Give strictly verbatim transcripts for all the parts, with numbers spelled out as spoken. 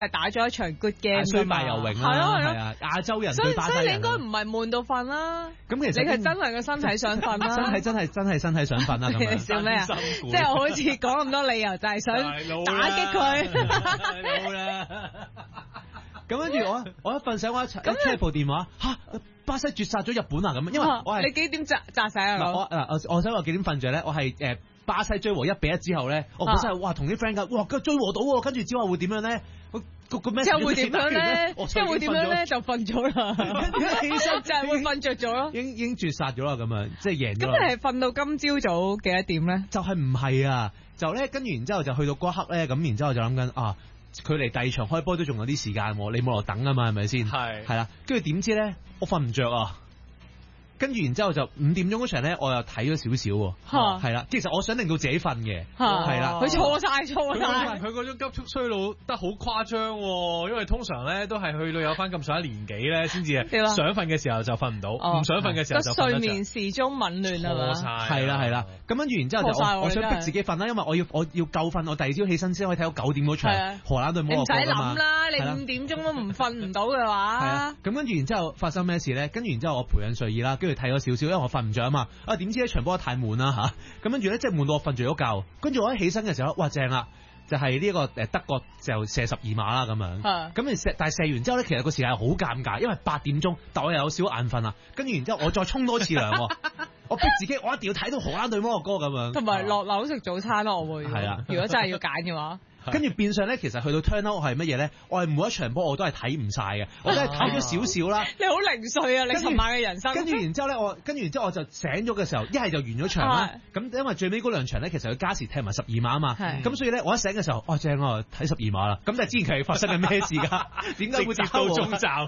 係打咗一場 good game 雖敗猶榮啦， 係咯係啊，亞洲人對巴西人， 所以你應該唔係悶到瞓啦。 咁其實你係真係個身體想瞓啦， 身體真係真係身體想瞓啦咁樣。 你笑咩啊？即係我好似講咁多理由，就係想打擊佢。 老啦。咁跟住我，我一瞓醒我一查一 check 部電話，嚇巴西絕殺咗日本啊咁，因為我係你幾點炸炸醒啊？ 我嗱我我想話幾點瞓著咧？我係誒巴西追和一比一之後咧，我本身係哇同啲 friend 講，哇跟住追和到喎，跟住之後會點樣咧？個個咩？ 之後會點樣咧？之後會點樣咧？就瞓咗啦。 跟住起身就係會瞓着咗咯。 已經已經絕殺咗啦咁樣，即係贏咗。 咁你係瞓到今朝早幾多點咧？ 就係唔係啊？就咧跟住然之後就去到嗰刻咧，咁然之後就諗緊啊。佢離第二場開波都仲有啲時間，你冇落等啊嘛，係咪先？係係啦，跟住點知咧，我瞓唔着啊！跟住然之後就五點鐘嗰場咧，我又睇咗少少，係啦。其實我想令到自己瞓嘅，係啦。 佢錯晒錯晒， 佢嗰種急速衰老得好誇張，因為通常咧都係去到有翻咁上下年紀咧，先至想瞓嘅時候就瞓唔到，唔想瞓嘅時候就瞓得着。 睡眠時鐘紊亂啊嘛， 係啦係啦。咁跟住然之後就我我想逼自己瞓啦，因為我要我要夠瞓，我第二朝起身先可以睇到九點嗰場荷蘭對摩洛哥㗎嘛。 你唔使諗啦，你五點鐘都唔瞓唔到嘅話。 係啊。咁跟住然之後發生咩事咧？跟住然之後我培養睡意啦，跟住睇咗少少，因為我瞓唔着啊嘛。啊點知呢場波太悶啦嚇，咁跟住咧即係悶到我瞓住咗覺。跟住我一起身嘅時候，哇正啦！就係呢個誒德國就射十二碼啦咁樣。咁你射，但係射完之後咧，其實個時間係好尷尬，因為八點鐘，但我又有少眼瞓啊。跟住然之後我再沖多次涼，我逼自己我一定要睇到荷蘭對摩洛哥咁樣。 同埋落樓食早餐咯，我會。 係啊， 如果真係要揀嘅話。 跟住變相咧，其實去到 turn out 我係乜嘢咧？我係每一場波我都係睇唔晒嘅，我都係睇咗少少啦。 你好零碎啊！你尋晚嘅人生。 跟住然之後咧，我跟住然之後我就醒咗嘅時候，一係就完咗場啦。咁因為最尾嗰兩場咧，其實佢加時踢埋十二碼啊嘛。咁所以咧，我一醒嘅時候，哇正啊，睇十二碼啦。咁但係之前佢係發生緊咩事㗎？點解會跌到中罩？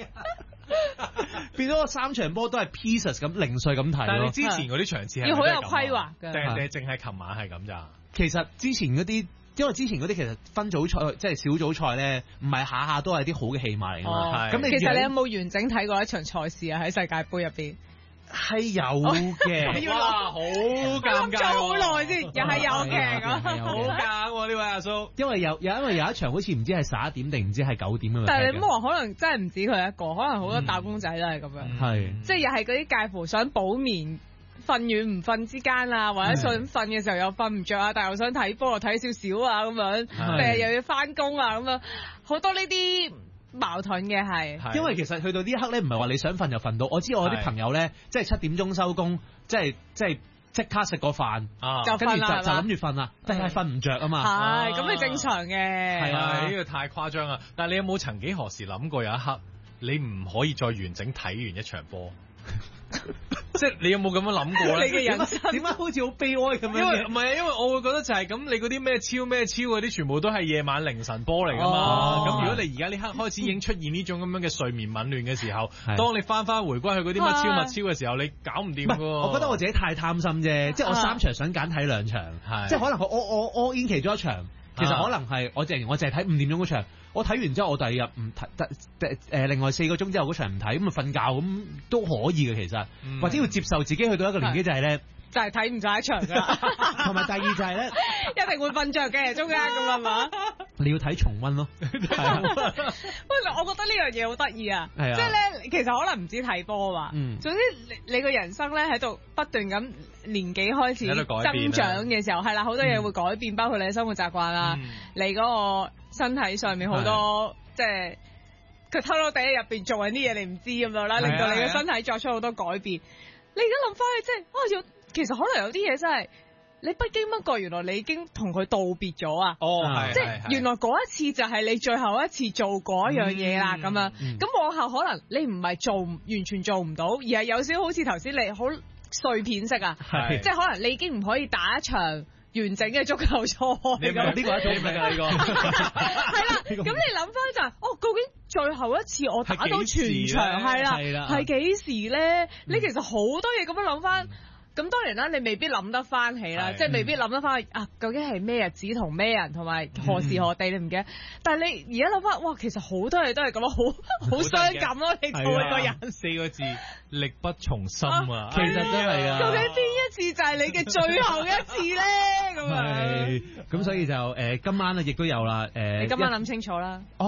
變咗我三場波都係 pieces 咁零碎咁睇。 但係你之前嗰啲場次係要好有規劃㗎， 定係淨係琴晚係咁咋？ 其實之前嗰啲。因為之前嗰啲其實分組賽即係小組賽咧，唔係下下都係啲好嘅戲碼嚟㗎嘛。咁、哦、 其實你有冇完整睇過一場賽事啊？喺世界盃入邊係有嘅。 哇，好尷尬！ 咗好耐先，又係有嘅， 好尷喎呢位阿叔。 因為有有因為有一場好似唔知係十一點定唔知係九點咁樣。 但係你咁話，可能真係唔止佢一個，可能好多打工仔都係咁樣。 係、嗯， 即係又係嗰啲介乎想補眠。瞓遠唔瞓之間啊，或者想瞓嘅時候又瞓唔着啊，但係又想睇波又睇少少啊咁樣，定係又要翻工啊咁樣，好多呢啲矛盾嘅係。因為其實去到呢一刻咧，唔係話你想瞓就瞓到。我知我啲朋友咧，即係七點鐘收工，即係即係即刻食個飯， 啊、 就跟住就就諗住瞓啦，但係瞓唔着啊嘛。 係，咁你正常嘅。 係啊，呢個太誇張啊！但係你有冇曾幾何時諗過有一刻你唔可以再完整睇完一場波？即係你有冇咁樣諗過咧？ 你嘅人生點解好似好悲哀咁樣？ 因為唔係啊，因為我會覺得就係咁，你嗰啲咩超咩超嗰啲，全部都係夜晚凌晨波嚟噶嘛。咁、哦、如果你而家呢刻開始已經出現呢種咁樣嘅睡眠紊亂嘅時候，當你翻翻回歸去嗰啲乜超乜超嘅時候，你搞唔掂㗎。 我覺得我自己太貪心啫，即係我三場想揀睇兩場，即係可能我我我 all in 其中一場。其實可能係我淨我淨係睇五點鐘嗰場，我睇完之後我第二日唔睇得誒，另外四個鐘之後嗰場唔睇，咁啊瞓覺咁都可以嘅其實，嗯、或者要接受自己去到一個年紀就係咧， 就係睇唔晒一場噶， 同埋第二就係咧， 一定會瞓着嘅中間咁啊嘛， 你要睇重溫咯。 喂，我覺得呢樣嘢好得意啊，即係咧，其實可能唔止睇波啊嘛，嗯、總之你你個人生咧喺度不斷咁。年紀開始增長嘅時候，係啦，好多嘢會改變，嗯、包括你嘅生活習慣啦，嗯、你嗰個身體上面好多，即係佢偷偷地喺入邊做緊啲嘢，你唔知咁樣啦，令到你嘅身體作出好多改變。你而家諗翻去，即係啊，有其實可能有啲嘢真係你不經不覺，原來你已經同佢道別咗啊！ 哦， 即係原來嗰一次就係你最後一次做嗰一樣嘢啦，咁、嗯、樣。咁、嗯、往後可能你唔係做完全做唔到，而係有少少好似頭先你好。碎片式啊，即係可能你已經唔可以打一場完整嘅足球賽。 你呢個一種嚟㗎呢個。 係啦，咁你諗翻就係、是，哦，究竟最後一次我打到全場係啦，係幾時咧？你其實好多嘢咁樣諗翻。咁當然啦，你未必諗得翻起啦，即係未必諗得翻啊！究竟係咩日子同咩人同埋何時何地、嗯、你唔記得？但係你而家諗翻，哇！其實好多嘢都係咁樣，好好傷感咯！你做一個人四個字，力不從心啊！啊其實真係啊！ 究竟邊一次就係你嘅最後一次咧？咁樣， 咁所以就誒、呃、今晚咧亦都有啦誒，呃、 你今晚諗清楚啦。哦。